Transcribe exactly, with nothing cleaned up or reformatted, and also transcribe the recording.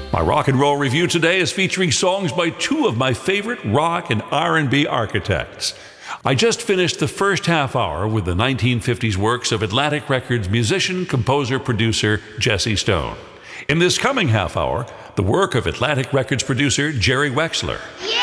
My rock and roll review today is featuring songs by two of my favorite rock and R and B architects. I just finished the first half hour with the nineteen fifties works of Atlantic Records musician, composer, producer Jesse Stone. In this coming half hour, the work of Atlantic Records producer Jerry Wexler. Yeah!